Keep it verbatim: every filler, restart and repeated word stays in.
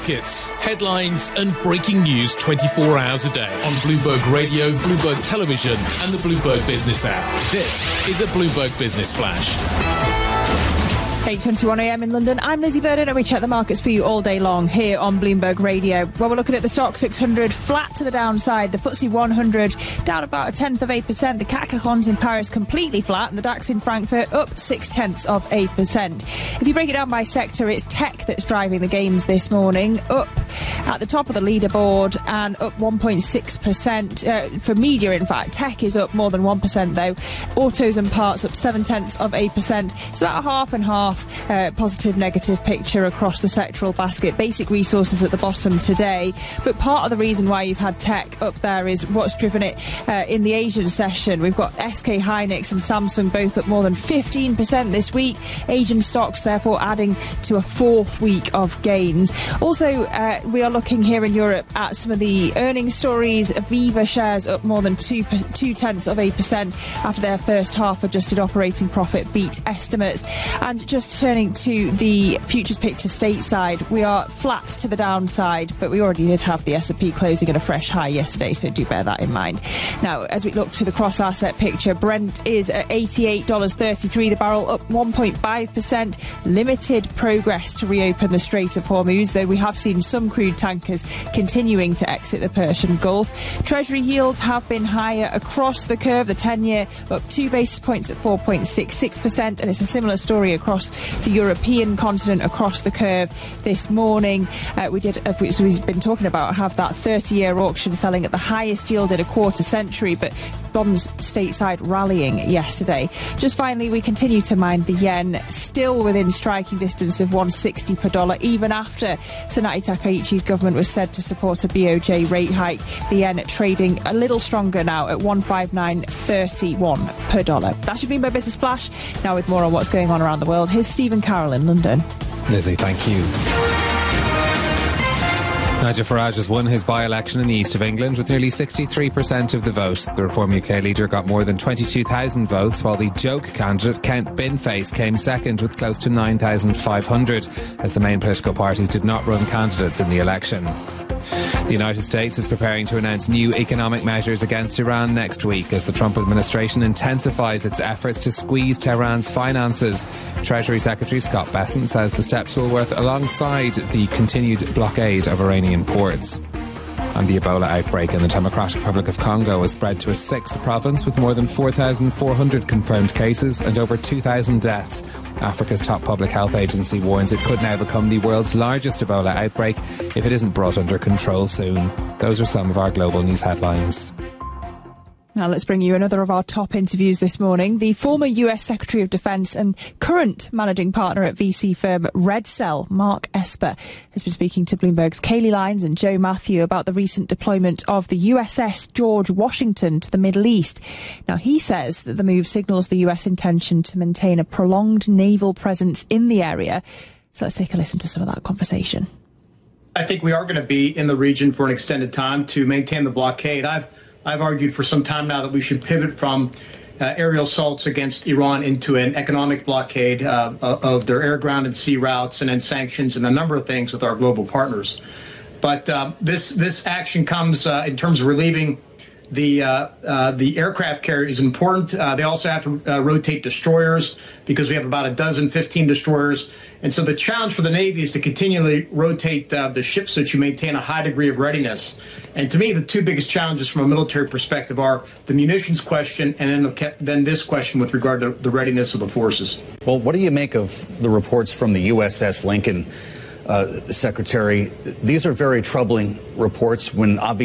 markets, headlines and breaking news twenty-four hours a day on Bloomberg Radio, Bloomberg Television and the Bloomberg Business app. This is a Bloomberg Business Flash. eight twenty-one a m in London. I'm Lizzie Burden and we check the markets for you all day long here on Bloomberg Radio. Well, we're looking at the stock six hundred flat to the downside, the F T S E one hundred down about a tenth of eight percent, the C A C forty in Paris completely flat, and the DAX in Frankfurt up six tenths of eight percent. If you break it down by sector, it's tech that's driving the gains this morning, up at the top of the leaderboard and up one point six percent. Uh, for media, in fact, tech is up more than one percent though. Autos and parts up seven tenths of eight percent. It's about a half and half Uh, positive negative picture across the sectoral basket. Basic resources at the bottom today, but part of the reason why you've had tech up there is what's driven it uh, in the Asian session. We've got S K Hynix and Samsung both up more than fifteen percent this week. Asian stocks therefore adding to a fourth week of gains. Also, uh, we are looking here in Europe at some of the earnings stories. Aviva shares up more than two, two tenths of eight percent after their first half adjusted operating profit beat estimates. And just turning to the futures picture stateside, we are flat to the downside, but we already did have the S and P closing at a fresh high yesterday, so do bear that in mind. Now, as we look to the cross-asset picture, Brent is at eighty-eight dollars thirty-three the barrel, up one point five percent. Limited progress to reopen the Strait of Hormuz, though we have seen some crude tankers continuing to exit the Persian Gulf. Treasury yields have been higher across the curve, the ten-year up two basis points at four point six six percent, and it's a similar story across the European continent across the curve this morning. Uh, we did, as we've been talking about, have that thirty-year auction selling at the highest yield in a quarter century, but bonds stateside rallying yesterday. Just finally, we continue to mind the yen, still within striking distance of one sixty per dollar, even after Sanai Takaichi's government was said to support a B O J rate hike. The yen trading a little stronger now at one fifty-nine thirty-one per dollar. That should be my business flash. Now with more on what's going on around the world, here's Stephen Carroll in London. Lizzie, thank you. Nigel Farage has won his by-election in the east of England with nearly sixty-three percent of the vote. The Reform U K leader got more than twenty-two thousand votes, while the joke candidate, Kent Binface, came second with close to nine thousand five hundred, as the main political parties did not run candidates in the election. The United States is preparing to announce new economic measures against Iran next week as the Trump administration intensifies its efforts to squeeze Tehran's finances. Treasury Secretary Scott Bessent says the steps will work alongside the continued blockade of Iranian ports. And the Ebola outbreak in the Democratic Republic of Congo has spread to a sixth province with more than four thousand four hundred confirmed cases and over two thousand deaths. Africa's top public health agency warns it could now become the world's largest Ebola outbreak if it isn't brought under control soon. Those are some of our global news headlines. Now let's bring you another of our top interviews this morning. The former U S Secretary of Defence and current managing partner at V C firm Redcell, Mark Esper, has been speaking to Bloomberg's Kayleigh Lyons and Joe Matthew about the recent deployment of the U S S George Washington to the Middle East. Now he says that the move signals the U S intention to maintain a prolonged naval presence in the area. So let's take a listen to some of that conversation. I think we are going to be in the region for an extended time to maintain the blockade. I've I've argued for some time now that we should pivot from uh, aerial assaults against Iran into an economic blockade uh, of their air, ground, and sea routes, and then sanctions and a number of things with our global partners. But uh, this this action comes uh, in terms of relieving the uh, uh, the aircraft carrier is important. Uh, they also have to uh, rotate destroyers because we have about a dozen, fifteen destroyers. And so the challenge for the Navy is to continually rotate uh, the ships so that you maintain a high degree of readiness. And to me, the two biggest challenges from a military perspective are the munitions question and then, the, then this question with regard to the readiness of the forces. Well, what do you make of the reports from the U S S Lincoln, uh, Secretary? These are very troubling reports when obviously